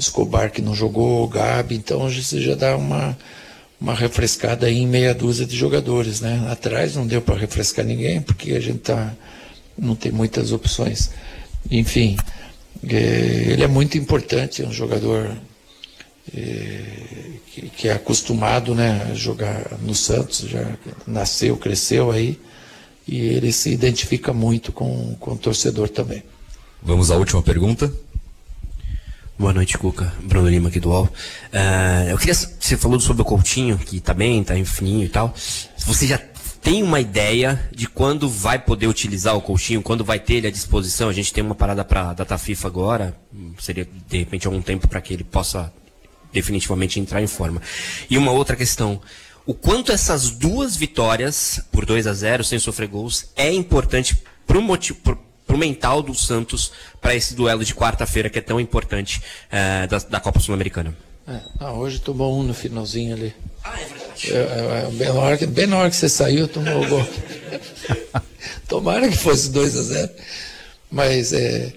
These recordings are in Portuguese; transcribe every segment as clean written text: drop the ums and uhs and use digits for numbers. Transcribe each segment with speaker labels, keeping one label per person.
Speaker 1: Escobar que não jogou, o Gabi, então você já dá uma refrescada aí em meia dúzia de jogadores, né? Atrás não deu para refrescar ninguém, porque a gente não tem muitas opções. Enfim, ele é muito importante, é um jogador que é acostumado, né, a jogar no Santos, já nasceu, cresceu aí, e ele se identifica muito com o torcedor também.
Speaker 2: Vamos à última pergunta.
Speaker 3: Boa noite, Cuca. Bruno Lima aqui do UOL. Você falou sobre o Coutinho, que tá bem, tá fininho e tal. Você já tem uma ideia de quando vai poder utilizar o Coutinho, quando vai ter ele à disposição? A gente tem uma parada para data FIFA agora, seria de repente algum tempo para que ele possa definitivamente entrar em forma. E uma outra questão, o quanto essas duas vitórias por 2-0 sem sofrer gols é importante pro mental do Santos para esse duelo de quarta-feira que é tão importante da Copa Sul-Americana?
Speaker 1: Hoje tomou um no finalzinho ali.
Speaker 3: É verdade.
Speaker 1: Bem na hora que você saiu, tomou o gol. Tomara que fosse 2-0. Mas é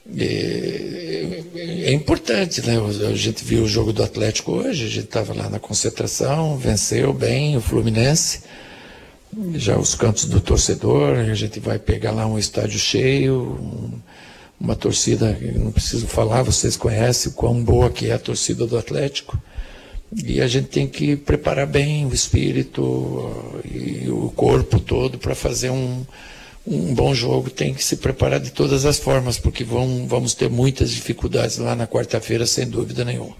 Speaker 1: importante, né? A gente viu o jogo do Atlético hoje, a gente estava lá na concentração, venceu bem o Fluminense. Já os cantos do torcedor, a gente vai pegar lá um estádio cheio, uma torcida, não preciso falar, vocês conhecem o quão boa que é a torcida do Atlético. E a gente tem que preparar bem o espírito e o corpo todo para fazer um bom jogo. Tem que se preparar de todas as formas, porque vamos ter muitas dificuldades lá na quarta-feira, sem dúvida nenhuma.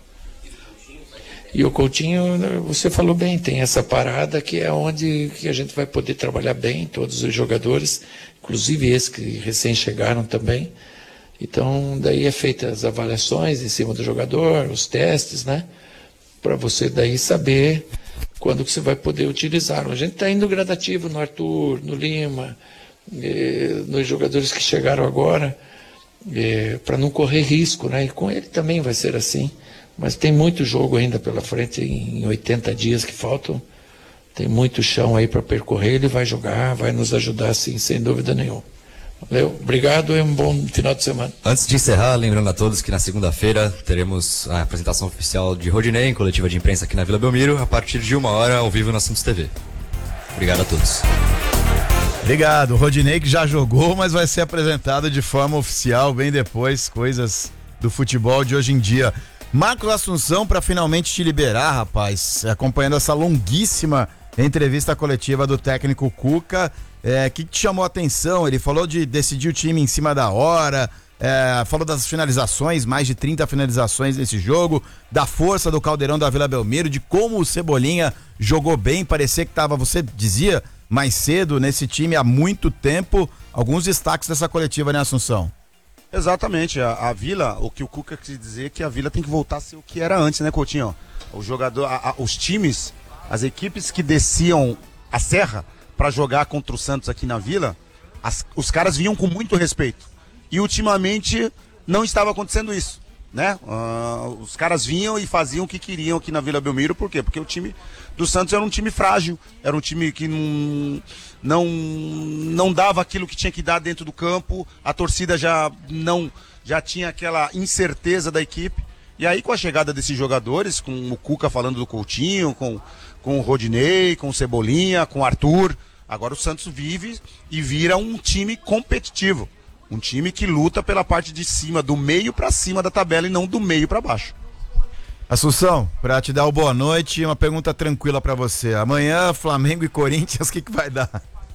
Speaker 1: E o Coutinho, você falou bem, tem essa parada que é onde que a gente vai poder trabalhar bem, todos os jogadores, inclusive esses que recém chegaram também. Então, daí é feitas as avaliações em cima do jogador, os testes, né? Para você daí saber quando que você vai poder utilizá-lo. A gente está indo gradativo no Arthur, no Lima, nos jogadores que chegaram agora, para não correr risco, né? E com ele também vai ser assim. Mas tem muito jogo ainda pela frente, em 80 dias que faltam. Tem muito chão aí para percorrer, ele vai jogar, vai nos ajudar sim, sem dúvida nenhuma. Valeu, obrigado e um bom final de semana.
Speaker 2: Antes de encerrar, lembrando a todos que na segunda-feira teremos a apresentação oficial de Rodinei em coletiva de imprensa aqui na Vila Belmiro, a partir de 1h ao vivo na Santos TV. Obrigado a todos.
Speaker 4: Obrigado, Rodinei, que já jogou, mas vai ser apresentado de forma oficial bem depois, coisas do futebol de hoje em dia. Marcos Assunção, para finalmente te liberar, rapaz, acompanhando essa longuíssima entrevista coletiva do técnico Cuca, que te chamou a atenção? Ele falou de decidir o time em cima da hora, falou das finalizações, mais de 30 finalizações nesse jogo, da força do Caldeirão da Vila Belmiro, de como o Cebolinha jogou bem, parecia que estava, você dizia, mais cedo nesse time há muito tempo. Alguns destaques dessa coletiva, né, Assunção?
Speaker 5: Exatamente, a Vila, o que o Cuca quis dizer é que a Vila tem que voltar a ser o que era antes, né, Coutinho? O jogador, os times, as equipes que desciam a serra para jogar contra o Santos aqui na Vila, os caras vinham com muito respeito. E ultimamente não estava acontecendo isso, né? Os caras vinham e faziam o que queriam aqui na Vila Belmiro, por quê? Porque o time do Santos era um time frágil, era um time que não dava aquilo que tinha que dar dentro do campo, a torcida já tinha aquela incerteza da equipe. E aí, com a chegada desses jogadores, com o Cuca falando do Coutinho, com o Rodinei, com o Cebolinha, com o Arthur, agora o Santos vive e vira um time competitivo. Um time que luta pela parte de cima, do meio para cima da tabela e não do meio para baixo.
Speaker 4: Assunção, para te dar o boa noite, uma pergunta tranquila para você. Amanhã, Flamengo e Corinthians, o que vai dar?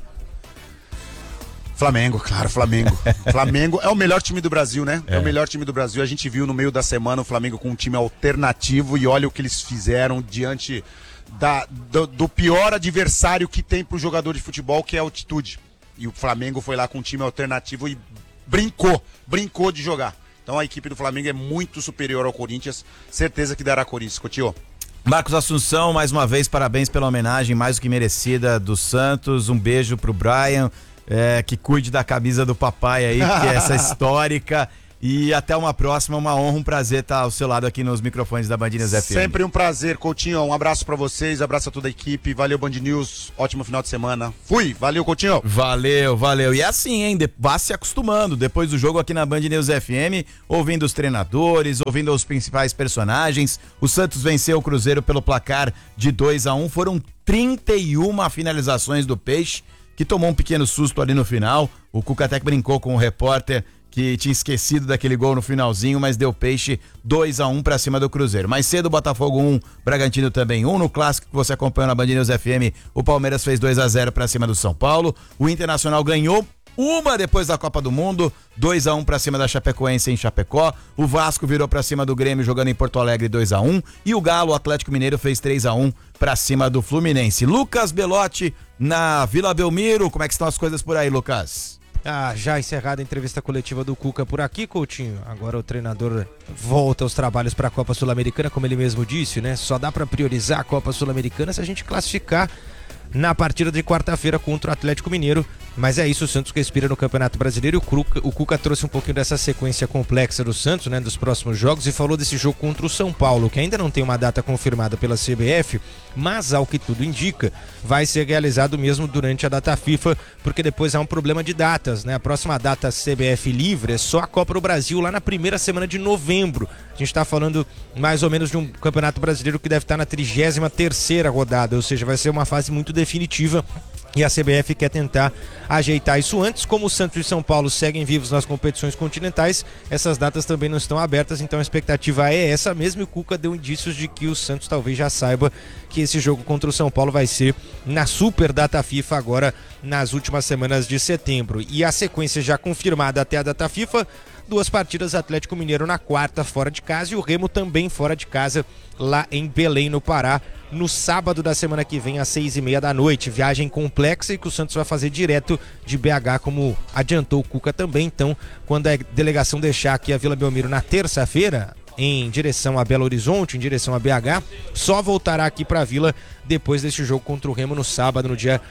Speaker 5: Flamengo, claro, Flamengo. Flamengo é o melhor time do Brasil, né? É o melhor time do Brasil. A gente viu no meio da semana o Flamengo com um time alternativo e olha o que eles fizeram diante do pior adversário que tem pro jogador de futebol, que é a altitude. E o Flamengo foi lá com um time alternativo e brincou de jogar. Então a equipe do Flamengo é muito superior ao Corinthians. Certeza que dará Corinthians, Coutinho.
Speaker 4: Marcos Assunção, mais uma vez, parabéns pela homenagem, mais do que merecida, do Santos. Um beijo pro Brian, que cuide da camisa do papai aí, que é essa histórica. E até uma próxima, uma honra, um prazer estar ao seu lado aqui nos microfones da Band News FM.
Speaker 5: Sempre um prazer, Coutinho. Um abraço pra vocês, abraço a toda a equipe. Valeu, Band News. Ótimo final de semana. Fui. Valeu, Coutinho.
Speaker 4: Valeu, valeu. E é assim, hein? Vá se acostumando. Depois do jogo aqui na Band News FM, ouvindo os treinadores, ouvindo os principais personagens. O Santos venceu o Cruzeiro pelo placar de 2-1. Foram 31 finalizações do Peixe, que tomou um pequeno susto ali no final. O Cuca até brincou com o repórter que tinha esquecido daquele gol no finalzinho, mas deu Peixe 2-1 pra cima do Cruzeiro. Mais cedo, Botafogo 1, Bragantino também 1. No clássico que você acompanhou na Band News FM, o Palmeiras fez 2-0 pra cima do São Paulo. O Internacional ganhou uma depois da Copa do Mundo, 2-1 pra cima da Chapecoense em Chapecó. O Vasco virou pra cima do Grêmio jogando em Porto Alegre 2-1. E o Galo, o Atlético Mineiro, fez 3-1 pra cima do Fluminense. Lucas Belotti na Vila Belmiro. Como é que estão as coisas por aí, Lucas?
Speaker 6: Já encerrada a entrevista coletiva do Cuca por aqui, Coutinho. Agora o treinador volta aos trabalhos para a Copa Sul-Americana, como ele mesmo disse, né? Só dá para priorizar a Copa Sul-Americana se a gente classificar na partida de quarta-feira contra o Atlético Mineiro. Mas é isso, o Santos respira no Campeonato Brasileiro. O Cuca trouxe um pouquinho dessa sequência complexa do Santos, né, dos próximos jogos, e falou desse jogo contra o São Paulo, que ainda não tem uma data confirmada pela CBF, mas ao que tudo indica, vai ser realizado mesmo durante a data FIFA, porque depois há um problema de datas, né? A próxima data CBF livre é só a Copa do Brasil lá na primeira semana de novembro. A gente está falando mais ou menos de um Campeonato Brasileiro que deve estar na 33ª rodada, ou seja, vai ser uma fase muito definitiva. E a CBF quer tentar ajeitar isso antes. Como o Santos e São Paulo seguem vivos nas competições continentais, essas datas também não estão abertas, então a expectativa é essa mesmo. E o Cuca deu indícios de que o Santos talvez já saiba que esse jogo contra o São Paulo vai ser na super data FIFA agora nas últimas semanas de setembro. E a sequência já confirmada até a data FIFA: 2 partidas, Atlético Mineiro na quarta fora de casa e o Remo também fora de casa lá em Belém, no Pará, no sábado da semana que vem às 6h30 da noite. Viagem complexa e que o Santos vai fazer direto de BH, como adiantou o Cuca também. Então, quando a delegação deixar aqui a Vila Belmiro na terça-feira, em direção a Belo Horizonte, em direção a BH, só voltará aqui para a Vila depois desse jogo contra o Remo no sábado, no dia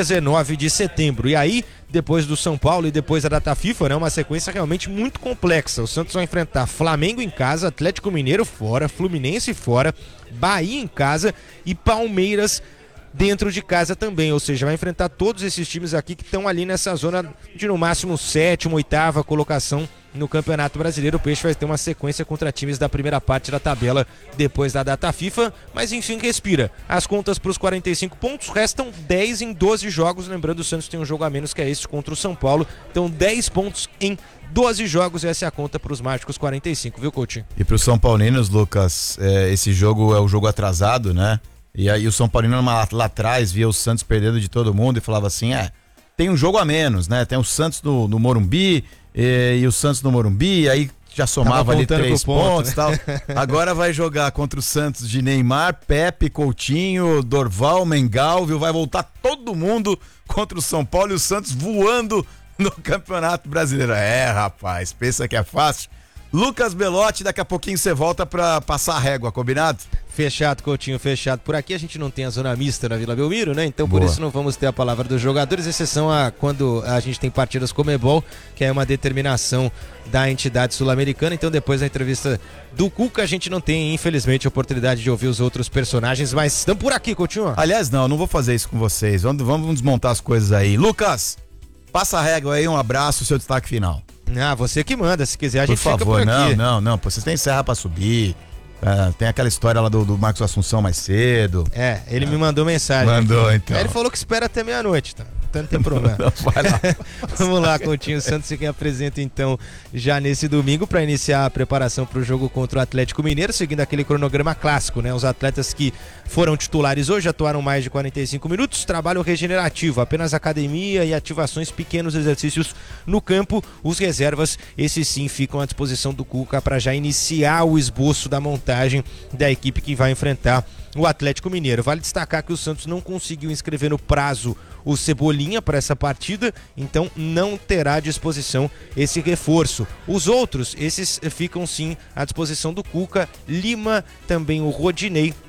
Speaker 6: 19 de setembro. E aí, depois do São Paulo e depois da data FIFA, né, uma sequência realmente muito complexa. O Santos vai enfrentar Flamengo em casa, Atlético Mineiro fora, Fluminense fora, Bahia em casa e Palmeiras dentro de casa também, ou seja, vai enfrentar todos esses times aqui que estão ali nessa zona de no máximo 7ª, 8ª colocação no Campeonato Brasileiro. O Peixe vai ter uma sequência contra times da primeira parte da tabela depois da data FIFA, mas enfim, respira. As contas para os 45 pontos, restam 10 em 12 jogos, lembrando, o Santos tem um jogo a menos que é esse contra o São Paulo, então 10 pontos em 12 jogos, essa é a conta para os mágicos 45, viu, Coutinho?
Speaker 4: E para os São Paulinos, Lucas, esse jogo é o jogo atrasado, né? E aí o São Paulino lá atrás via o Santos perdendo de todo mundo e falava assim, tem um jogo a menos, né? Tem o Santos no Morumbi e o Santos no Morumbi, aí já somava ali 3 pontos e tal. Agora vai jogar contra o Santos de Neymar, Pepe, Coutinho, Dorval, Mengal, viu? Vai voltar todo mundo contra o São Paulo e o Santos voando no Campeonato Brasileiro. Rapaz, pensa que é fácil? Lucas Belotti, daqui a pouquinho você volta pra passar a régua, combinado?
Speaker 6: Fechado, Coutinho, fechado. Por aqui a gente não tem a zona mista na Vila Belmiro, né? Então por isso não vamos ter a palavra dos jogadores, exceção a quando a gente tem partidas Comebol, que é uma determinação da entidade sul-americana. Então depois da entrevista do Cuca a gente não tem, infelizmente, a oportunidade de ouvir os outros personagens, mas estão por aqui, Coutinho.
Speaker 4: Aliás, não vou fazer isso com vocês. Vamos desmontar as coisas aí. Lucas, passa a régua aí, um abraço, seu destaque final.
Speaker 6: Você que manda, se quiser a gente
Speaker 4: fica por aqui. Não, vocês têm serra pra subir. Tem aquela história lá do Marcos Assunção mais cedo.
Speaker 6: Ele me mandou mensagem.
Speaker 4: Mandou, então.
Speaker 6: Ele falou que espera até meia-noite, tá? Então não tem problema.
Speaker 4: Vai lá.
Speaker 6: Vamos lá, Coutinho Santos se apresenta então já nesse domingo para iniciar a preparação para o jogo contra o Atlético Mineiro, seguindo aquele cronograma clássico, né? Os atletas que foram titulares hoje atuaram mais de 45 minutos, trabalho regenerativo, apenas academia e ativações, pequenos exercícios no campo. Os reservas, esses sim, ficam à disposição do Cuca para já iniciar o esboço da montagem da equipe que vai enfrentar o Atlético Mineiro. Vale destacar que o Santos não conseguiu inscrever no prazo o Cebolinha para essa partida, então não terá à disposição esse reforço. Os outros, esses ficam sim à disposição do Cuca, Lima, também o Rodinei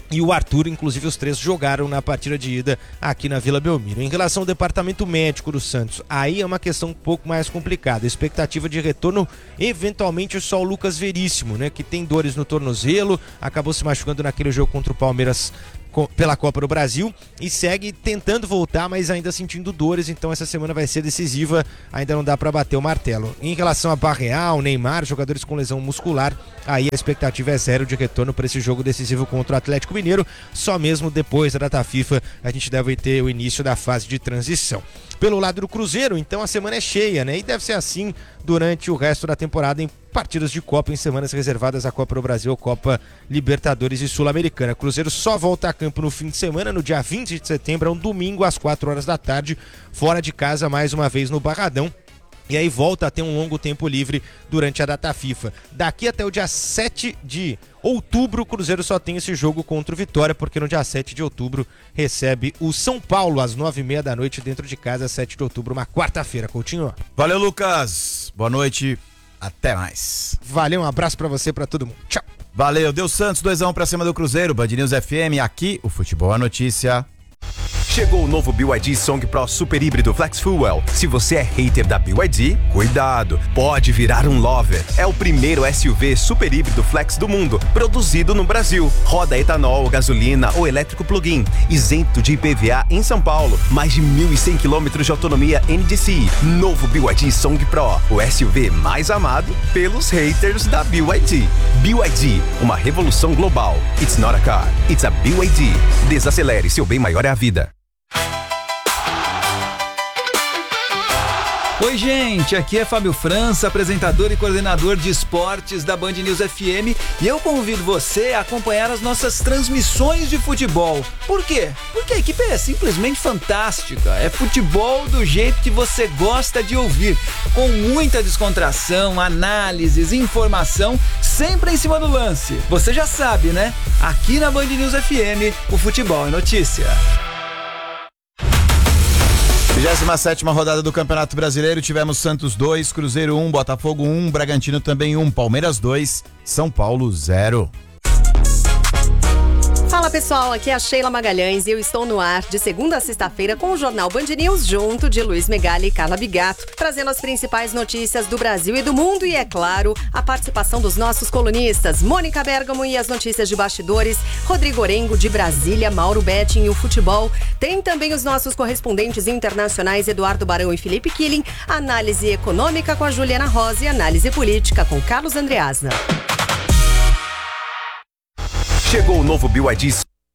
Speaker 6: e o Arthur, inclusive os três jogaram na partida de ida aqui na Vila Belmiro. Em relação ao departamento médico do Santos, aí é uma questão um pouco mais complicada. A expectativa de retorno, eventualmente só o Lucas Veríssimo, né, que tem dores no tornozelo, acabou se machucando naquele jogo contra o Palmeiras pela Copa do Brasil e segue tentando voltar, mas ainda sentindo dores, então essa semana vai ser decisiva, ainda não dá para bater o martelo. Em relação a Barreal, Neymar, jogadores com lesão muscular, aí a expectativa é zero de retorno para esse jogo decisivo contra o Atlético Mineiro, só mesmo depois da data FIFA a gente deve ter o início da fase de transição. Pelo lado do Cruzeiro, então a semana é cheia, né? E deve ser assim durante o resto da temporada em partidas de Copa, em semanas reservadas à Copa do Brasil, Copa Libertadores e Sul-Americana. Cruzeiro só volta a campo no fim de semana, no dia 20 de setembro, um domingo às 4 horas da tarde, fora de casa mais uma vez no Barradão. E aí volta a ter um longo tempo livre durante a data FIFA. Daqui até o dia 7 de outubro, o Cruzeiro só tem esse jogo contra o Vitória, porque no dia 7 de outubro recebe o São Paulo às 9h30 da noite dentro de casa, 7 de outubro, uma quarta-feira. Coutinho.
Speaker 4: Valeu, Lucas. Boa noite. Até mais.
Speaker 6: Valeu, um abraço pra você, pra todo mundo. Tchau.
Speaker 4: Valeu, deu Santos, 2-1 pra cima do Cruzeiro. Band News FM, aqui o futebol é notícia.
Speaker 7: Chegou o novo BYD Song Pro Super Híbrido Flex Fuel. Se você é hater da BYD, cuidado, pode virar um lover. É o primeiro SUV super híbrido flex do mundo, produzido no Brasil. Roda etanol, gasolina ou elétrico plug-in, isento de IPVA em São Paulo. Mais de 1.100 km de autonomia NDCi. Novo BYD Song Pro, o SUV mais amado pelos haters da BYD. BYD, uma revolução global. It's not a car, it's a BYD. Desacelere, seu bem maior é a vida.
Speaker 8: Oi, gente, aqui é Fábio França, apresentador e coordenador de esportes da Band News FM, e eu convido você a acompanhar as nossas transmissões de futebol. Por quê? Porque a equipe é simplesmente fantástica, é futebol do jeito que você gosta de ouvir, com muita descontração, análises, informação, sempre em cima do lance. Você já sabe, né? Aqui na Band News FM, o futebol é notícia.
Speaker 4: 27ª rodada do Campeonato Brasileiro, tivemos Santos 2, Cruzeiro 1, Botafogo 1, Bragantino também 1, Palmeiras 2, São Paulo 0.
Speaker 9: Fala pessoal, aqui é a Sheila Magalhães e eu estou no ar de segunda a sexta-feira com o Jornal Band News junto de Luiz Megali e Carla Bigato, trazendo as principais notícias do Brasil e do mundo e, é claro, a participação dos nossos colunistas, Mônica Bergamo e as notícias de bastidores, Rodrigo Orengo de Brasília, Mauro Betting e o futebol. Tem também os nossos correspondentes internacionais Eduardo Barão e Felipe Killing, análise econômica com a Juliana Rosa e análise política com Carlos Andreasna.
Speaker 7: Chegou o novo BYD.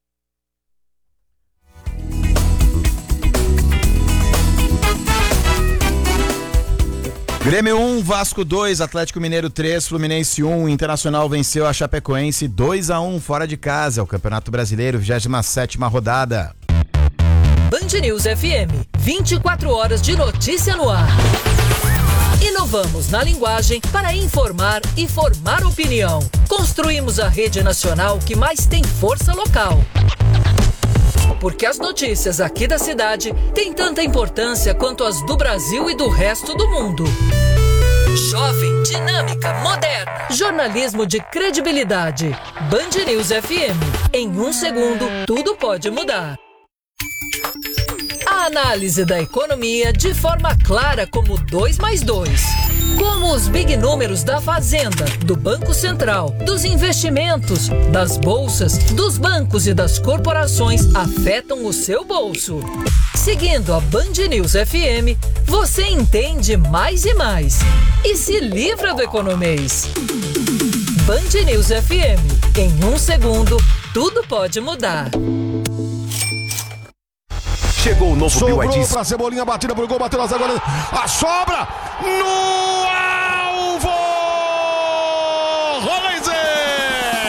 Speaker 4: Grêmio 1, Vasco 2, Atlético Mineiro 3, Fluminense 1, Internacional venceu a Chapecoense 2-1 fora de casa. O Campeonato Brasileiro, 27ª rodada.
Speaker 10: Band News FM, 24 horas de notícia no ar. Inovamos na linguagem para informar e formar opinião. Construímos a rede nacional que mais tem força local. Porque as notícias aqui da cidade têm tanta importância quanto as do Brasil e do resto do mundo. Jovem, dinâmica, moderna. Jornalismo de credibilidade. Band News FM. Em 1 segundo, tudo pode mudar. A análise da economia de forma clara como 2 mais 2. Como os big números da Fazenda, do Banco Central, dos investimentos, das bolsas, dos bancos e das corporações afetam o seu bolso. Seguindo a Band News FM, você entende mais e mais. E se livra do economês. Band News FM. Em 1 segundo, tudo pode mudar.
Speaker 7: Chegou o novo BYD.
Speaker 11: Sobrou pra Cebolinha, batida pro gol, bateu na zaga. A sobra no ar!